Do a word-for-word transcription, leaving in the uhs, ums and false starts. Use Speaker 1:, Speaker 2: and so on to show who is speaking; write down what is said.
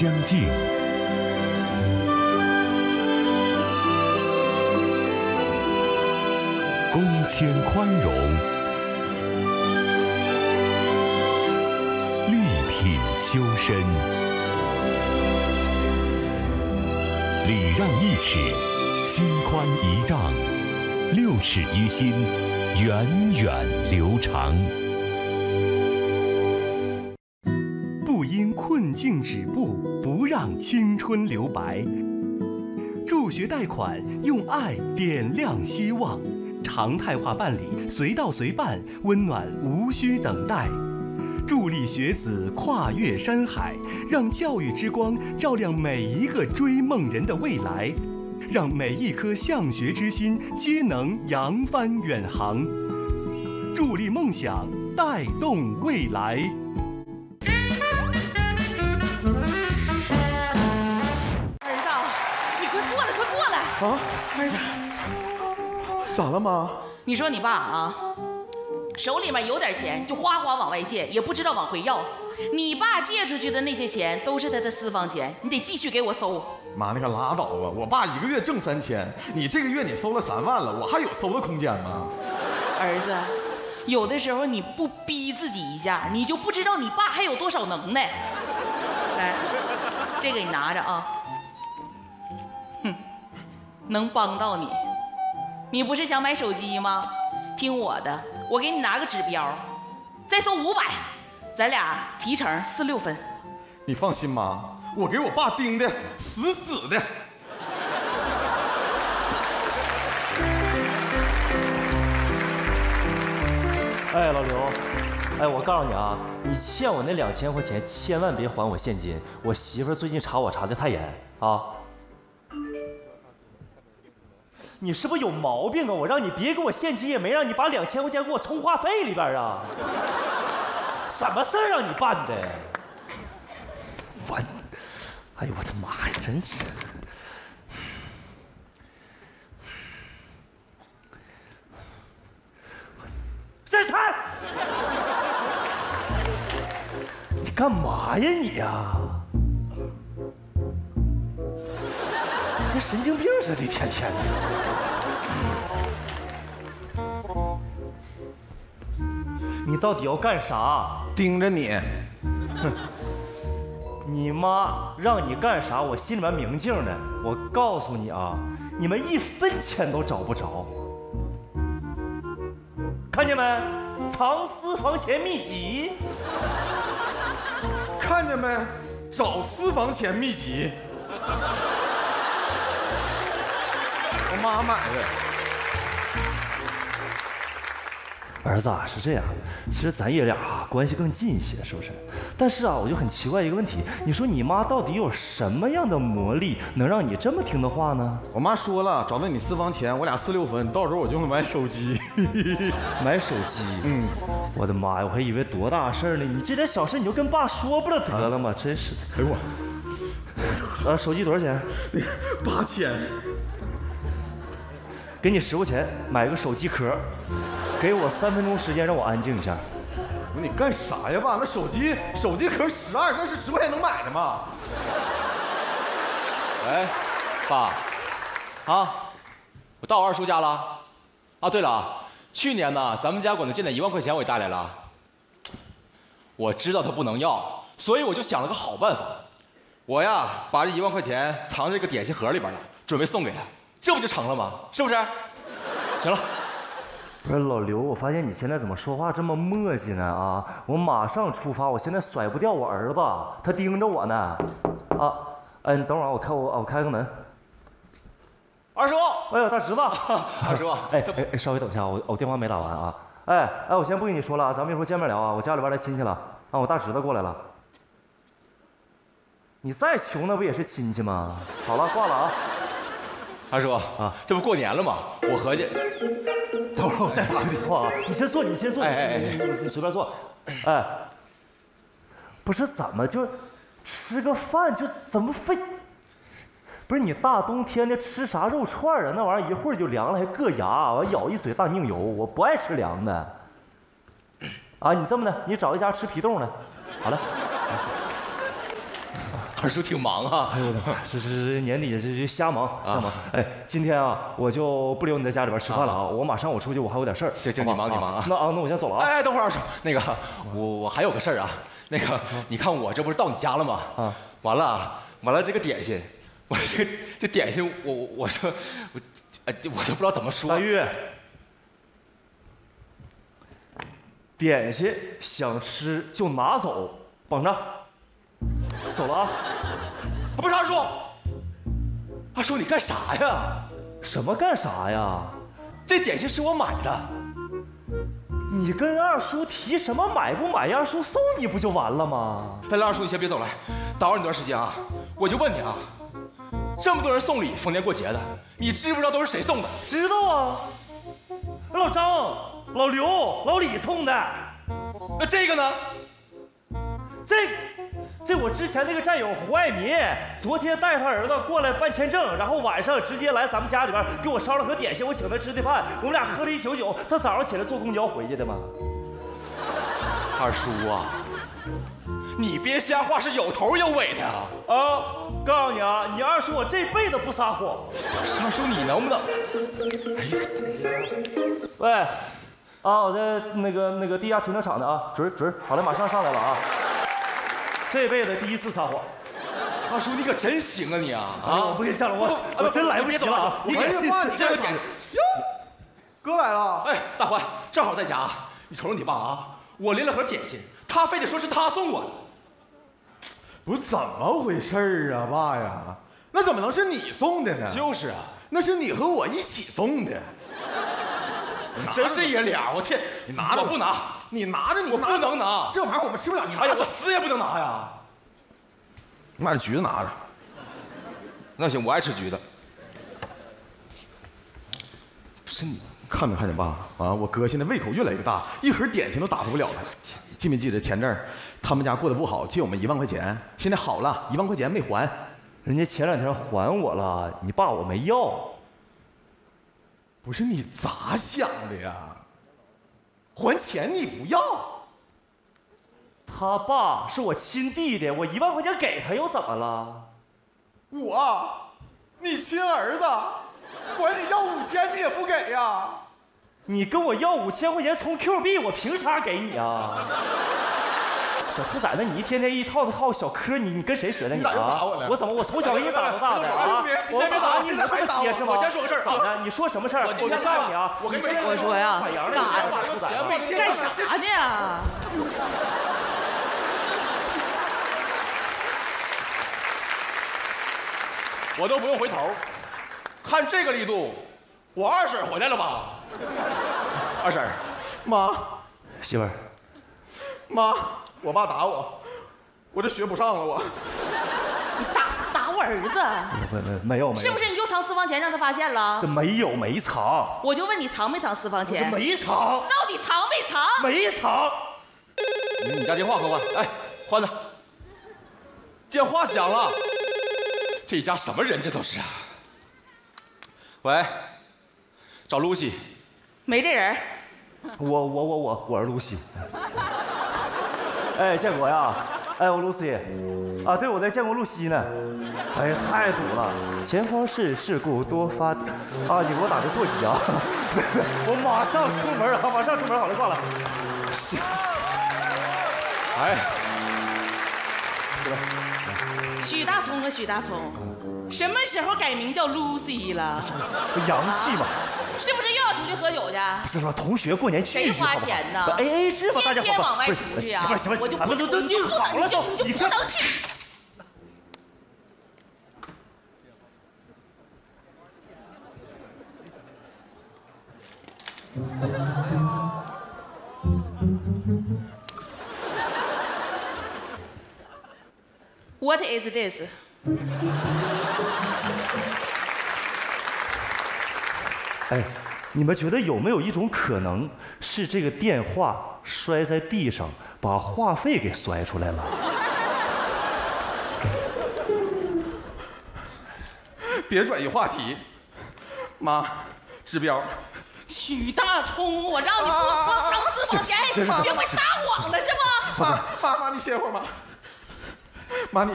Speaker 1: 相敬，恭谦宽容，丽品修身，礼让一尺，心宽一丈，六尺于心，源远流长。
Speaker 2: 不因困境止步，不让青春留白。助学贷款，用爱点亮希望。常态化办理，随到随办，温暖无需等待。助力学子跨越山海，让教育之光照亮每一个追梦人的未来，让每一颗向学之心皆能扬帆远航。助力梦想，带动未来。
Speaker 3: 儿子，你快过来，快过来！
Speaker 4: 啊，儿子。咋了妈？
Speaker 3: 你说你爸啊，手里面有点钱就哗哗往外借，也不知道往回要。你爸借出去的那些钱都是他的私房钱，你得继续给我收。
Speaker 4: 妈，那个拉倒吧！我爸一个月挣三千，你这个月你收了三万了，我还有收的空间吗？
Speaker 3: 儿子，有的时候你不逼自己一下，你就不知道你爸还有多少能耐。来，这个你拿着啊，哼，能帮到你。你不是想买手机吗？听我的，我给你拿个指标，再收五百，咱俩提成四六分。
Speaker 4: 你放心妈，我给我爸盯的死死的。
Speaker 5: 哎，老刘，哎，我告诉你啊，你欠我那两千块钱，千万别还我现金。我媳妇最近查我查的太严啊。你是不是有毛病啊？我让你别给我现金，也没让你把两千块钱给我充话费里边啊！什么事儿让你办的？烦！哎呦我的妈呀，真是！珊珊，你干嘛呀你呀？跟神经病似的，天天的。你到底要干啥？
Speaker 4: 盯着你。
Speaker 5: 哼！你妈让你干啥，我心里面明镜的。我告诉你啊，你们一分钱都找不着。看见没？藏私房钱秘籍。
Speaker 4: 看见没？找私房钱秘籍。我妈买的。
Speaker 5: 儿子啊，是这样，其实咱爷俩啊关系更近一些，是不是？但是啊，我就很奇怪一个问题，你说你妈到底有什么样的魔力，能让你这么听的话呢？
Speaker 4: 我妈说了，找到你私房钱，我俩四六分，到时候我就能买手机。
Speaker 5: 买手机？嗯，我的妈呀，我还以为多大事呢，你这点小事你就跟爸说不了得了吗？真是的。
Speaker 4: 哎我，
Speaker 5: 呃，手机多少钱？
Speaker 4: 八千。
Speaker 5: 给你十块钱买个手机壳，给我三分钟时间让我安静一下。
Speaker 4: 我说你干啥呀爸？那手机手机壳十二，那是十块钱能买的吗？
Speaker 6: 喂，爸，啊，我到我二叔家了。啊，对了，去年呢，咱们家管他借那一万块钱我也带来了。我知道他不能要，所以我就想了个好办法。我呀，把这一万块钱藏在这个点心盒里边了，准备送给他。这不就成了吗？是不是？行了，
Speaker 5: 不是老刘，我发现你现在怎么说话这么磨叽呢？啊，我马上出发，我现在甩不掉我儿子，他盯着我呢。啊，哎，你等会儿，我开我我开个门。
Speaker 6: 二叔，
Speaker 5: 哎呦，大侄子，
Speaker 6: 二叔，
Speaker 5: 哎哎哎，稍微等一下，我我电话没打完啊。哎哎，我先不跟你说了，咱们一会儿见面聊啊。我家里边来亲戚了啊，我大侄子过来了。你再穷那不也是亲戚吗？好了，挂了啊。
Speaker 6: 二叔啊，这不过年了吗？我合计，
Speaker 5: 等会儿我再打个电话啊。你先坐，你先坐，你先你你你随便坐。哎，不是怎么就吃个饭就怎么非？不是你大冬天的吃啥肉串啊？那玩意儿一会儿就凉了，还硌牙，我咬一嘴大宁油，我不爱吃凉的。啊，你这么的，你找一家吃皮冻的。好了。
Speaker 6: 二叔挺忙啊。
Speaker 5: 哎呦我的妈，这这这年底这就瞎忙瞎忙。哎，今天啊，我就不留你在家里边吃饭了啊，我马上我出去，我还有点事儿。
Speaker 6: 行行，你忙你忙啊。
Speaker 5: 那啊，那我先走了啊。
Speaker 6: 哎，等会儿二叔，那个我我还有个事儿啊，那个你看我这不是到你家了吗？啊，完了完了，这个点心，我这个这点心，我我我说我哎，我都不知道怎么说。
Speaker 5: 大玉。点心想吃就拿走，绑着。走了啊！
Speaker 6: 不是二叔，二叔你干啥呀？
Speaker 5: 什么干啥呀？
Speaker 6: 这点心是我买的。
Speaker 5: 你跟二叔提什么买不买？二叔送你不就完了吗？
Speaker 6: 来来，二叔你先别走了，打扰你段时间啊。我就问你啊，这么多人送礼，逢年过节的，你知不知道都是谁送的？
Speaker 5: 知道啊，老张。老刘、老李送的，
Speaker 6: 那这个呢？
Speaker 5: 这，这我之前那个战友胡爱民，昨天带他儿子过来办签证，然后晚上直接来咱们家里边给我烧了盒点心，我请他吃的饭，我们俩喝了一宿酒，他早上起来坐公交回去的嘛。
Speaker 6: 二叔啊，你别瞎话，是有头有尾的啊！
Speaker 5: 啊，告诉你啊，你二叔我这辈子不撒谎。
Speaker 6: 二叔你能不能？哎
Speaker 5: 呀，喂。啊，我在那个那个地下停车场的啊，准准，好了，马上上来了啊！这辈子第一次撒谎，
Speaker 6: 二叔你可真行啊你啊！
Speaker 5: 啊，我不给你犟了，我我真来不及了啊！
Speaker 4: 你赶紧挂你
Speaker 6: 这个点，
Speaker 4: 哥来了！
Speaker 6: 哎，大欢正好在家，你瞅瞅你爸啊，我拎了盒点心，他非得说是他送我的，
Speaker 4: 不是怎么回事啊，爸呀？那怎么能是你送的呢？
Speaker 6: 就是啊，
Speaker 4: 那是你和我一起送的。
Speaker 6: 真是爷俩，我天！
Speaker 4: 你拿着，
Speaker 6: 我不拿，
Speaker 4: 你拿着，你
Speaker 6: 我不能拿，
Speaker 4: 这玩意儿我们吃不了。你
Speaker 6: 哎呀，我死也不能拿呀！
Speaker 4: 你把这橘子拿着。
Speaker 6: 那行，我爱吃橘子。
Speaker 4: 不是你看没看见爸啊？我哥现在胃口越来越大，一盒点心都打发不了他。记没记得前阵儿他们家过得不好，借我们一万块钱，现在好了，一万块钱没还。
Speaker 5: 人家前两天还我了，你爸我没要。
Speaker 4: 不是你咋想的呀？还钱你不要？
Speaker 5: 他爸是我亲弟弟，我一万块钱给他又怎么了？
Speaker 4: 我，你亲儿子，管你要五千你也不给呀？
Speaker 5: 你跟我要五千块钱充 Q 币，我凭啥给你啊？小兔崽子，你一天天一套套小科，你你跟谁学的你啊？我怎么我从小给你打到大的啊？我打你你这么结实吗？
Speaker 6: 我先说个事儿，
Speaker 5: 咋的？你说什么事儿？我告诉你啊，
Speaker 6: 我跟
Speaker 3: 我说呀，干干啥呢？
Speaker 6: 我都不用回头，看这个力度，我二婶回来了吧？二婶，
Speaker 4: 妈，
Speaker 5: 媳妇儿，
Speaker 4: 妈。我爸打我，我这学不上了我。
Speaker 3: 你打打我儿子？
Speaker 5: 没没没有没有。
Speaker 3: 是不是你又藏私房钱让他发现了？
Speaker 5: 这没有没藏。
Speaker 3: 我就问你藏没藏私房钱？
Speaker 5: 没藏。
Speaker 3: 到底藏没藏？
Speaker 5: 没藏。
Speaker 6: 你家电话换换，哎，换的。电话响了，这一家什么人这都是啊？喂，找露西。
Speaker 3: 没这人。
Speaker 5: 我我我我我是露西。哎，建国呀！哎，我露西，啊，对，我在建国露西呢。哎呀，太堵了！前方是事故多发，啊，你给我打个座机啊！我马上出门啊，马上出门，好了，挂了。行。
Speaker 6: 哎，
Speaker 3: 许大葱啊，许大葱，什么时候改名叫 Lucy 了？
Speaker 5: 洋气嘛。
Speaker 3: 是不是又要出去喝酒去？
Speaker 5: 不是说同学过年聚聚，
Speaker 3: 谁花钱呢
Speaker 5: ？A A 制吧，大家
Speaker 3: 天天往外出去啊！
Speaker 5: 媳妇媳妇，
Speaker 3: 我就不
Speaker 5: 都都定好了都，
Speaker 3: 你就不能去。What is this？
Speaker 5: 哎，你们觉得有没有一种可能是这个电话摔在地上，把话费给摔出来了？
Speaker 4: 别转移话题，妈，指标。
Speaker 3: 许大葱，我让你不不藏私房钱，学会撒谎了是吗？
Speaker 4: 妈妈妈，你歇会儿吧。